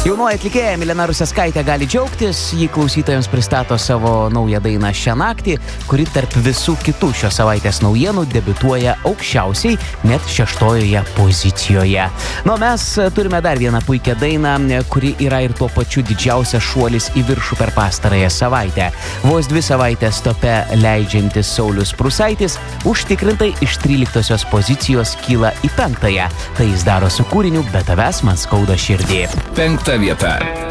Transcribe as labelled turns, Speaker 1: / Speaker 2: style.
Speaker 1: Jaunoji atlikėja Milena Rusiaskaitė gali džiaugtis, ji klausytojams pristato savo naują dainą Šią naktį, kuri tarp visų kitų šios savaitės naujienų debiutuoja aukščiausiai, net 6 pozicijoje. Nu, mes turime dar vieną puikią dainą, kuri yra ir tuo pačiu didžiausias šuolis į viršų per pastarąją savaitę. Vos 2 savaitės tope leidžiantis Saulius Prūsaitis užtikrintai iš 13 pozicijos kyla į 5. Tai jis daro su kūriniu Be tavęs man skauda širdį.
Speaker 2: 5 vieta.